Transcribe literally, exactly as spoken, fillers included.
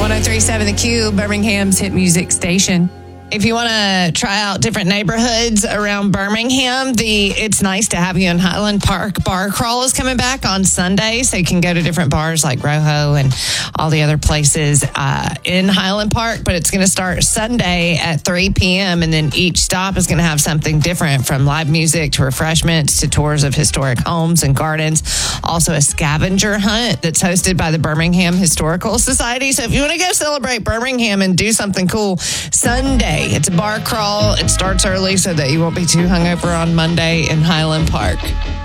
one oh three point seven The Q, Birmingham's hit music station. If you want to try out different neighborhoods around Birmingham, the It's Nice to Have You in Highland Park bar crawl is coming back on Sunday. So you can go to different bars like Rojo and all the other places uh, in Highland Park. But it's going to start Sunday at three p.m. And then each stop is going to have something different, from live music to refreshments to tours of historic homes and gardens. Also a scavenger hunt that's hosted by the Birmingham Historical Society. So if you want to go celebrate Birmingham and do something cool, Sunday, it's a bar crawl. It starts early so that you won't be too hungover on Monday in Highland Park.